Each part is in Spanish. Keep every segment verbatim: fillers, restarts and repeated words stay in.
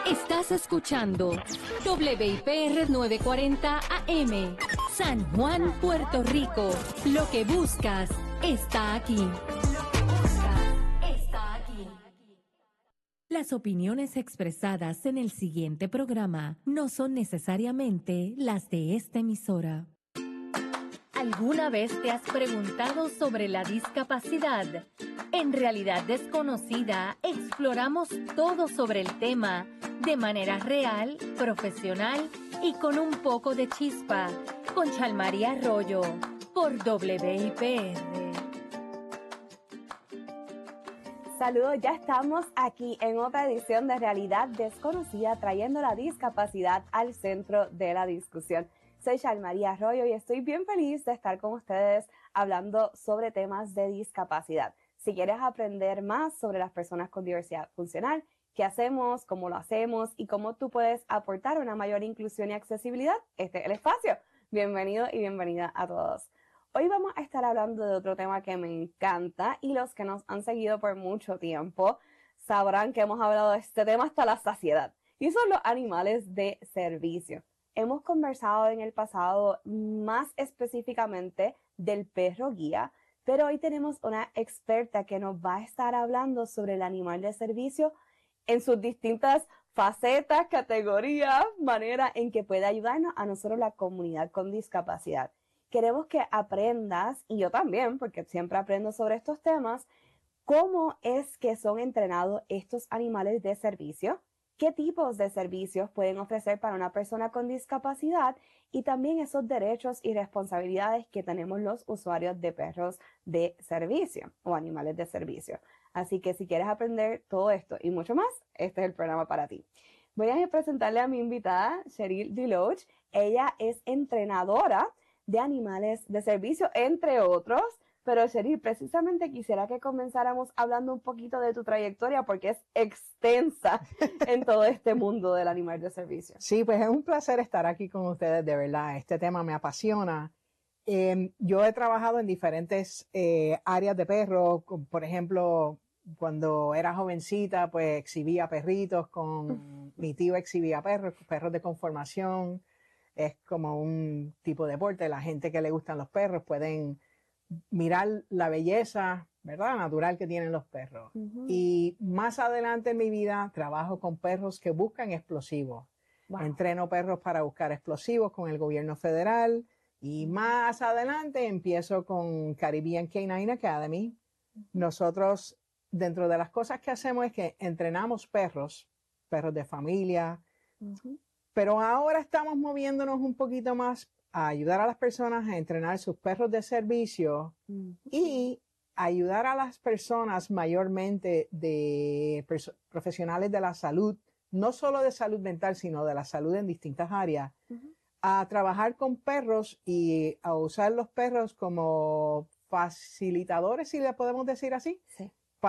Estás escuchando W I P R novecientos cuarenta A M, San Juan, Puerto Rico. Lo que buscas está aquí. Lo que buscas está aquí. Las opiniones expresadas en el siguiente programa no son necesariamente las de esta emisora. ¿Alguna vez te has preguntado sobre la discapacidad? En Realidad Desconocida exploramos todo sobre el tema de manera real, profesional y con un poco de chispa, con Chalmari Arroyo, por W I P R. Saludos, ya estamos aquí en otra edición de Realidad Desconocida, trayendo la discapacidad al centro de la discusión. Soy Chalmari Arroyo y estoy bien feliz de estar con ustedes hablando sobre temas de discapacidad. Si quieres aprender más sobre las personas con diversidad funcional, qué hacemos, cómo lo hacemos y cómo tú puedes aportar una mayor inclusión y accesibilidad, este es el espacio. Bienvenido y bienvenida a todos. Hoy vamos a estar hablando de otro tema que me encanta y los que nos han seguido por mucho tiempo sabrán que hemos hablado de este tema hasta la saciedad y son los animales de servicio. Hemos conversado en el pasado más específicamente del perro guía, pero hoy tenemos una experta que nos va a estar hablando sobre el animal de servicio en sus distintas facetas, categorías, manera en que puede ayudarnos a nosotros la comunidad con discapacidad. Queremos que aprendas, y yo también, porque siempre aprendo sobre estos temas, cómo es que son entrenados estos animales de servicio, qué tipos de servicios pueden ofrecer para una persona con discapacidad y también esos derechos y responsabilidades que tenemos los usuarios de perros de servicio o animales de servicio. Así que si quieres aprender todo esto y mucho más, este es el programa para ti. Voy a presentarle a mi invitada, Cheryl Deloach. Ella es entrenadora de animales de servicio, entre otros. Pero Cheryl, precisamente quisiera que comenzáramos hablando un poquito de tu trayectoria porque es extensa en todo este mundo del animal de servicio. Sí, pues es un placer estar aquí con ustedes, de verdad. Este tema me apasiona. Eh, yo he trabajado en diferentes eh, áreas de perros. Por ejemplo, cuando era jovencita, pues exhibía perritos. Con mi tío exhibía perros, perros de conformación. Es como un tipo de deporte. La gente que le gustan los perros pueden mirar la belleza, ¿verdad?, natural que tienen los perros. Uh-huh. Y más adelante en mi vida trabajo con perros que buscan explosivos. Wow. Entreno perros para buscar explosivos con el gobierno federal y más adelante empiezo con Caribbean Canine Academy. Uh-huh. Nosotros, dentro de las cosas que hacemos es que entrenamos perros, perros de familia, uh-huh. pero ahora estamos moviéndonos un poquito más a ayudar a las personas a entrenar sus perros de servicio mm. y ayudar a las personas mayormente de profesionales de la salud, no solo de salud mental, sino de la salud en distintas áreas, uh-huh. a trabajar con perros y a usar los perros como facilitadores, si le podemos decir así, sí.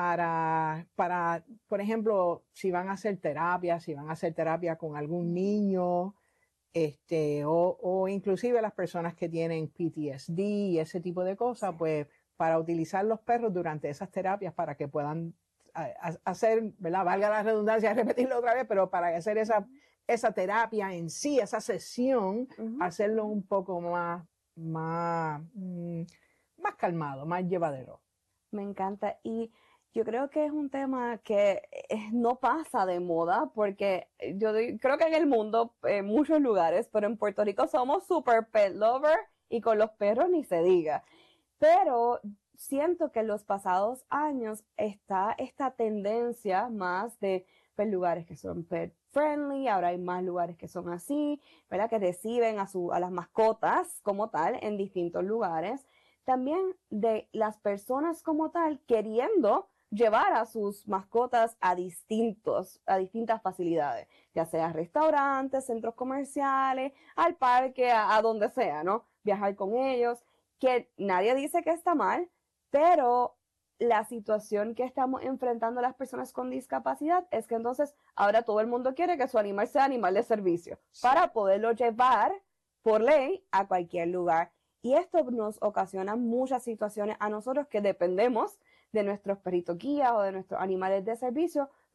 para, para, por ejemplo, si van a hacer terapia, si van a hacer terapia con algún niño, Este, o, o inclusive las personas que tienen P T S D y ese tipo de cosas, sí. pues para utilizar los perros durante esas terapias para que puedan a, a, hacer, ¿verdad?, valga la redundancia, repetirlo otra vez, pero para hacer esa, esa terapia en sí, esa sesión, uh-huh. hacerlo un poco más, más, mm, más calmado, más llevadero. Me encanta. Y yo creo que es un tema que no pasa de moda porque yo creo que en el mundo, en muchos lugares, pero en Puerto Rico somos super pet lover y con los perros ni se diga. Pero siento que en los pasados años está esta tendencia más de pues, lugares que son pet friendly, ahora hay más lugares que son así, ¿verdad?, que reciben a, su, a las mascotas como tal en distintos lugares. También de las personas como tal queriendo llevar a sus mascotas a distintos, a distintas facilidades, ya sea restaurantes, centros comerciales, al parque, a, a donde sea, ¿no? Viajar con ellos, que nadie dice que está mal, pero la situación que estamos enfrentando las personas con discapacidad es que entonces ahora todo el mundo quiere que su animal sea animal de servicio, sí. para poderlo llevar por ley a cualquier lugar. Y esto nos ocasiona muchas situaciones a nosotros que dependemos de nuestros perritos guías o de nuestros animales de servicio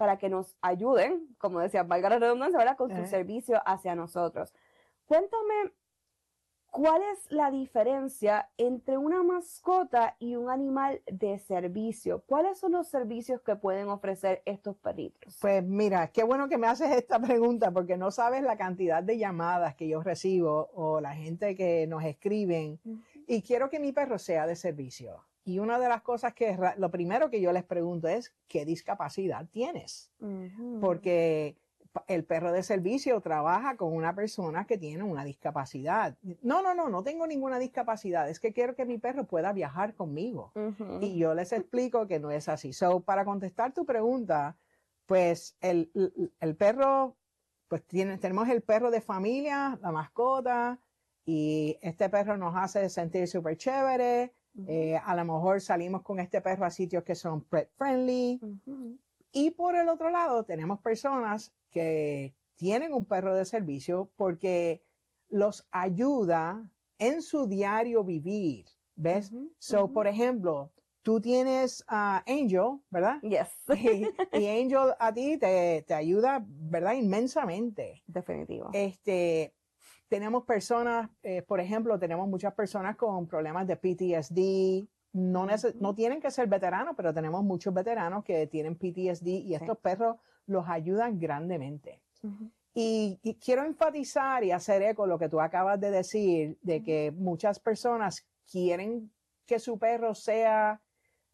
para que nos ayuden, como decía, valga la redundancia, ¿verdad? Con su Eh. servicio hacia nosotros. Cuéntame, ¿cuál es la diferencia entre una mascota y un animal de servicio? ¿Cuáles son los servicios que pueden ofrecer estos perritos? Pues mira, qué bueno que me haces esta pregunta porque no sabes la cantidad de llamadas que yo recibo o la gente que nos escriben uh-huh. y quiero que mi perro sea de servicio. Y una de las cosas que lo primero que yo les pregunto es ¿qué discapacidad tienes? Uh-huh. Porque el perro de servicio trabaja con una persona que tiene una discapacidad. No, no, no, no tengo ninguna discapacidad. Es que quiero que mi perro pueda viajar conmigo. Uh-huh. Y yo les explico que no es así. So, para contestar tu pregunta, pues el, el, el perro, pues tiene, tenemos el perro de familia, la mascota, y este perro nos hace sentir súper chévere. Uh-huh. Eh, a lo mejor salimos con este perro a sitios que son pet friendly. Uh-huh. Y por el otro lado, tenemos personas que tienen un perro de servicio porque los ayuda en su diario vivir, ¿ves? Uh-huh, so, uh-huh. por ejemplo, tú tienes a uh, Angel, ¿verdad? Yes. y, y Angel a ti te, te ayuda, ¿verdad? Inmensamente. Definitivo. Este, tenemos personas, eh, por ejemplo, tenemos muchas personas con problemas de P T S D. No, neces- no tienen que ser veteranos, pero tenemos muchos veteranos que tienen P T S D y estos sí. perros los ayudan grandemente. Uh-huh. Y, y quiero enfatizar y hacer eco lo que tú acabas de decir, de uh-huh. que muchas personas quieren que su perro sea,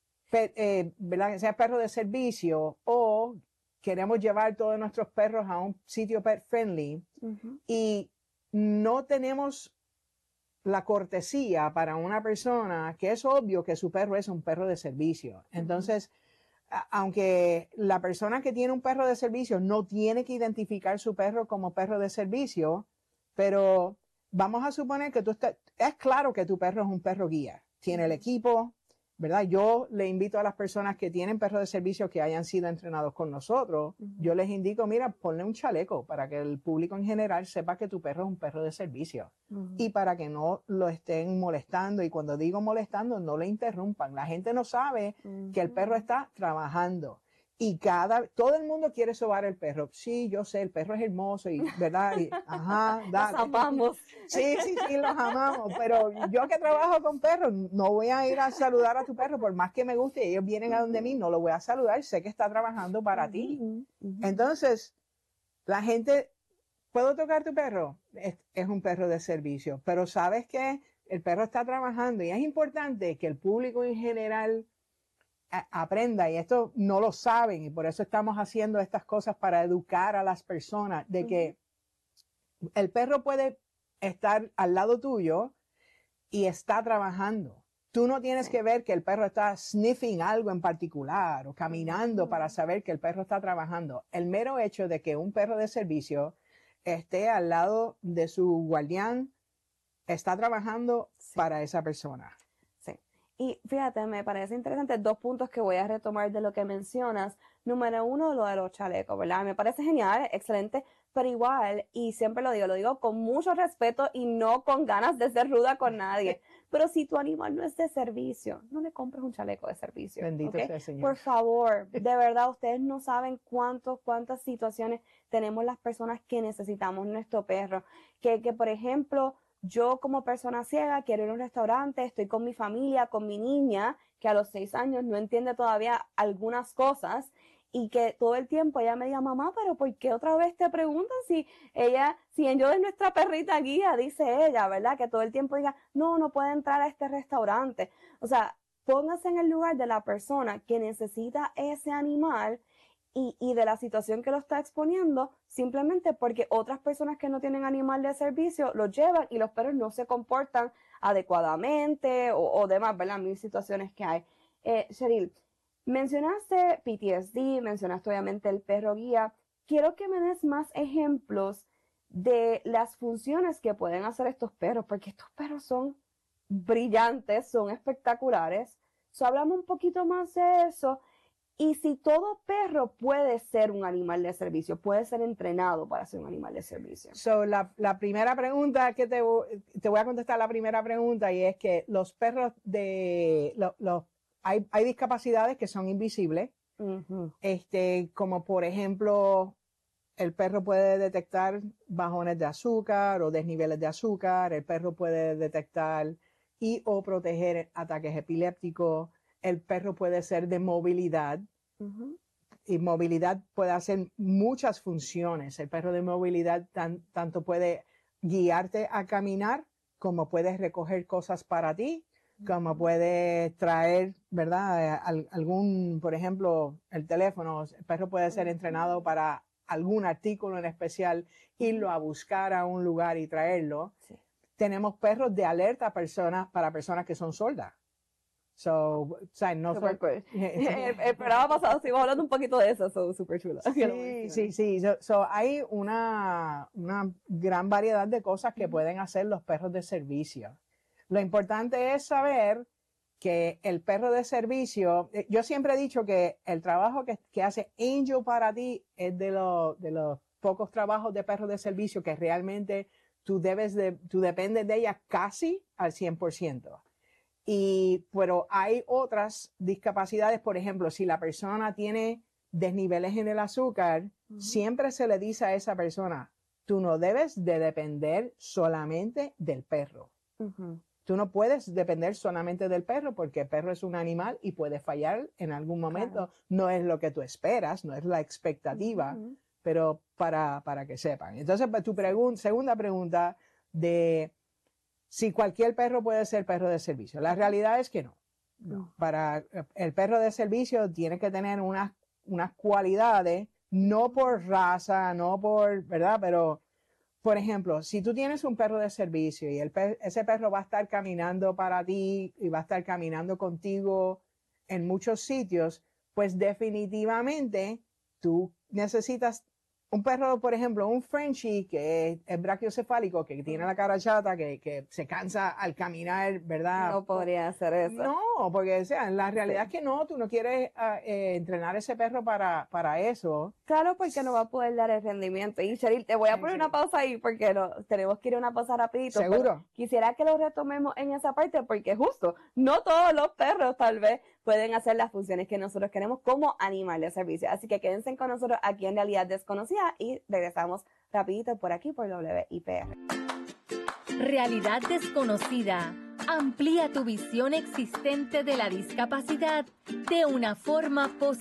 eh, ¿verdad? Que sea perro de servicio o queremos llevar todos nuestros perros a un sitio pet friendly uh-huh. y no tenemos la cortesía para una persona que es obvio que su perro es un perro de servicio. Entonces, uh-huh. a, aunque la persona que tiene un perro de servicio no tiene que identificar su perro como perro de servicio, pero vamos a suponer que tú estás, es claro que tu perro es un perro guía. Tiene el equipo, ¿verdad? Yo le invito a las personas que tienen perros de servicio que hayan sido entrenados con nosotros, uh-huh. yo les indico, mira, ponle un chaleco para que el público en general sepa que tu perro es un perro de servicio uh-huh. y para que no lo estén molestando. Y cuando digo molestando, no le interrumpan. La gente no sabe uh-huh. que el perro está trabajando. Y cada, todo el mundo quiere sobar el perro. Sí, yo sé, el perro es hermoso y, ¿verdad? Y, ajá, da, los amamos. Sí, sí, sí, los amamos. Pero yo que trabajo con perros, no voy a ir a saludar a tu perro, por más que me guste, y ellos vienen a donde mí, no lo voy a saludar, sé que está trabajando para uh-huh, ti. Uh-huh. Entonces, la gente, ¿puedo tocar tu perro? Es, es un perro de servicio, pero ¿sabes qué? El perro está trabajando y es importante que el público en general aprenda, y esto no lo saben y por eso estamos haciendo estas cosas para educar a las personas de que uh-huh. el perro puede estar al lado tuyo y está trabajando. Tú no tienes que ver que el perro está sniffing algo en particular o caminando uh-huh. para saber que el perro está trabajando. El mero hecho de que un perro de servicio esté al lado de su guardián está trabajando sí. para esa persona. Y fíjate, me parece interesante dos puntos que voy a retomar de lo que mencionas. Número uno, lo de los chalecos, ¿verdad? Me parece genial, excelente, pero igual, y siempre lo digo, lo digo con mucho respeto y no con ganas de ser ruda con nadie. Pero si tu animal no es de servicio, no le compres un chaleco de servicio. Bendito ¿okay? sea, Señor. Por favor, de verdad, ustedes no saben cuántos, cuántas situaciones tenemos las personas que necesitamos nuestro perro. Que, que por ejemplo, yo como persona ciega quiero ir a un restaurante, estoy con mi familia, con mi niña, que a los seis años no entiende todavía algunas cosas, y que todo el tiempo ella me diga, mamá, pero ¿por qué otra vez te preguntan si ella, si yo es nuestra perrita guía? Dice ella, ¿verdad? Que todo el tiempo diga, no, no puede entrar a este restaurante. O sea, póngase en el lugar de la persona que necesita ese animal Y, y de la situación que lo está exponiendo, simplemente porque otras personas que no tienen animal de servicio lo llevan y los perros no se comportan adecuadamente o, o demás, ¿verdad? Mil situaciones que hay. Eh, Cheryl, mencionaste P T S D, mencionaste obviamente el perro guía. Quiero que me des más ejemplos de las funciones que pueden hacer estos perros, porque estos perros son brillantes, son espectaculares. So, háblame un poquito más de eso. Y si todo perro puede ser un animal de servicio, puede ser entrenado para ser un animal de servicio. So, la, la primera pregunta que te, te voy a contestar la primera pregunta y es que los perros de, lo, lo, hay, hay discapacidades que son invisibles Uh-huh. Este, como por ejemplo, el perro puede detectar bajones de azúcar o desniveles de azúcar, el perro puede detectar y o proteger ataques epilépticos, el perro puede ser de movilidad. Uh-huh. Y movilidad puede hacer muchas funciones. El perro de movilidad tan, tanto puede guiarte a caminar como puede recoger cosas para ti, como puede traer, ¿verdad? Al, algún, por ejemplo, el teléfono. El perro puede ser entrenado para algún artículo en especial, irlo a buscar a un lugar y traerlo. Sí. Tenemos perros de alerta personas, para personas que son sordas. So, o sea, no super cool. el, el programa pasado estuvimos hablando un poquito de eso, so súper chulo. Sí, sí, sí. So, so, hay una, una gran variedad de cosas que uh-huh. pueden hacer los perros de servicio. Lo importante es saber que el perro de servicio, yo siempre he dicho que el trabajo que, que hace Angel para ti es de, lo, de los pocos trabajos de perro de servicio que realmente tú debes de, tú dependes de ella casi al cien por ciento. Y, pero hay otras discapacidades, por ejemplo, si la persona tiene desniveles en el azúcar, uh-huh. siempre se le dice a esa persona, tú no debes de depender solamente del perro. Uh-huh. Tú no puedes depender solamente del perro porque el perro es un animal y puede fallar en algún momento. Claro. No es lo que tú esperas, no es la expectativa, uh-huh. pero para, para que sepan. Entonces, tu pregun- segunda pregunta de si cualquier perro puede ser perro de servicio. La realidad es que no. No. Para el perro de servicio tiene que tener unas, unas cualidades, no por raza, no por, ¿verdad? Pero, por ejemplo, si tú tienes un perro de servicio y el per- ese perro va a estar caminando para ti y va a estar caminando contigo en muchos sitios, pues definitivamente tú necesitas un perro, por ejemplo, un Frenchie que es, es brachiocefálico, que tiene la cara chata, que, que se cansa al caminar, ¿verdad? No podría hacer eso. No, porque o sea, la realidad sí. es que no, tú no quieres uh, eh, entrenar ese perro para, para eso. Claro, porque no va a poder dar el rendimiento. Y Cheryl, te voy a poner sí, sí. una pausa ahí porque no, tenemos que ir a una pausa rapidito. Seguro. Quisiera que lo retomemos en esa parte porque justo, no todos los perros tal vez pueden hacer las funciones que nosotros queremos como animal de servicio. Así que quédense con nosotros aquí en Realidad Desconocida y regresamos rapidito por aquí por W I P R. Realidad Desconocida. Amplía tu visión existente de la discapacidad de una forma positiva.